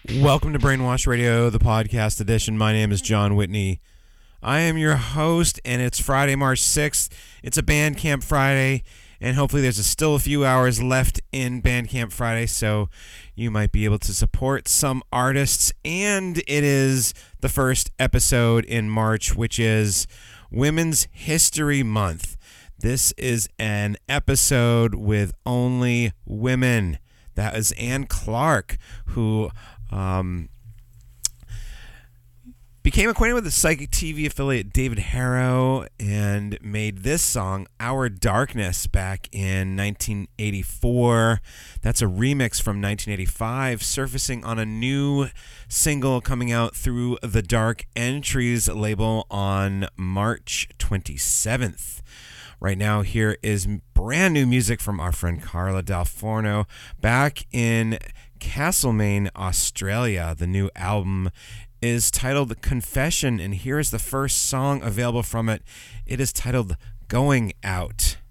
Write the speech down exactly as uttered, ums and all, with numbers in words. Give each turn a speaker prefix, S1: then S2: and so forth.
S1: Welcome to Brainwash Radio, the podcast edition. My name is John Whitney. I am your host, and it's Friday, March sixth. It's a Bandcamp Friday, and hopefully there's a, still a few hours left in Bandcamp Friday, so you might be able to support some artists. And it is the first episode in March, which is Women's History Month. This is an episode with only women. That is Ann Clark, who um, became acquainted with the Psychic T V affiliate David Harrow and made this song, Our Darkness, back in nineteen eighty-four. That's a remix from nineteen eighty-five, surfacing on a new single coming out through the Dark Entries label on March twenty-seventh. Right now, here is brand new music from our friend Carla Dal Forno back in Castlemaine, Australia. The new album is titled Confession, and here is the first song available from it. It is titled Going Out.